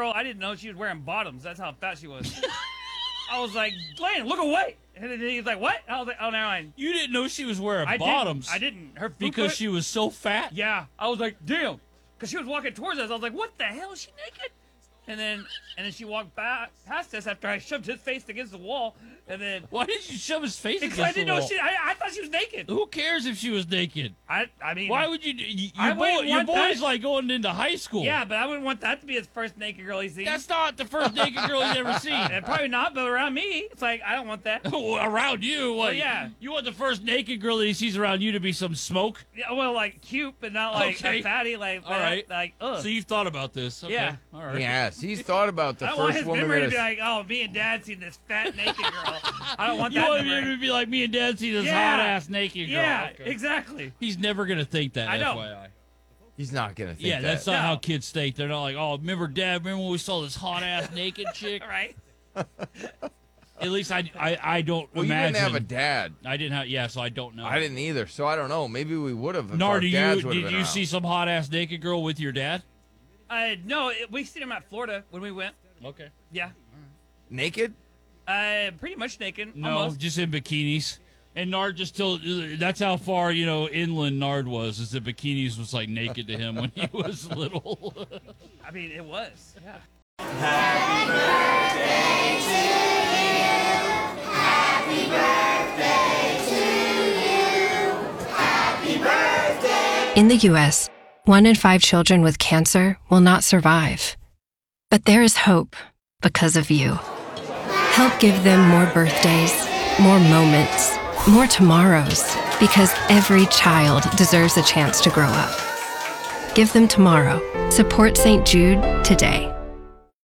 girl, I didn't know she was wearing bottoms. That's how fat she was. I was like, Landon, look away. And then he's like, what? I was like, oh, never mind. You didn't know she was wearing bottoms. I didn't. Her because she was so fat? Yeah. I was like, damn. Because she was walking towards us. I was like, what the hell? Is she naked? And then she walked past us after I shoved his face against the wall. And then why did you shove his face against the wall? Because I didn't know I thought she was naked. Who cares if she was naked? I mean, why would you? Your boy's like going into high school. Yeah, but I wouldn't want that to be his first naked girl he's seen. That's not the first naked girl he's ever seen. And probably not, but around me, it's like I don't want that. Around you? Like, well, yeah. You want the first naked girl that he sees around you to be some smoke? Yeah, well, like cute, but not like a fatty. Like, all right, like ugh. So you've thought about this? Okay. Yeah. All right. Yes, he's thought about the I want first his woman. memory to be like, oh, me and Dad seen this fat naked girl. I don't want you that. Want him to be like me and Dad see this hot ass naked girl. Yeah, okay. Exactly. He's never gonna think that. I know. FYI. He's not gonna think that. Yeah, that's not how kids think. They're not like, oh, remember when we saw this hot ass naked chick? Right. At least I don't well, imagine. You didn't have a dad. I didn't have. Yeah, so I don't know. I didn't either, so I don't know. Maybe we would have. Nor did you see some hot ass naked girl with your dad? No, we seen him at Florida when we went. Okay. Yeah. Naked? Pretty much naked. No, almost. just in bikinis. And Nard just told. That's how far inland Nard was. Is that bikinis was like naked to him when he was little. I mean, it was. Yeah. Happy birthday to you. Happy birthday to you. Happy birthday. In the U.S., 1 in 5 children with cancer will not survive. But there is hope because of you. Help give them more birthdays, more moments, more tomorrows, because every child deserves a chance to grow up. Give them tomorrow. Support St. Jude today.